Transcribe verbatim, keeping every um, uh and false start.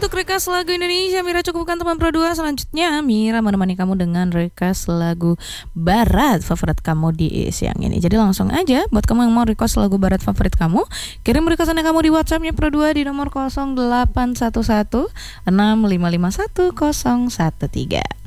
untuk request lagu Indonesia. Mira cukupkan teman Pro dua. Selanjutnya Mira menemani kamu dengan request lagu barat favorit kamu di siang ini. Jadi langsung aja buat kamu yang mau request lagu barat favorit kamu, kirim requestannya kamu di WhatsAppnya Pro dua di nomor nol delapan satu satu enam lima lima satu nol satu tiga.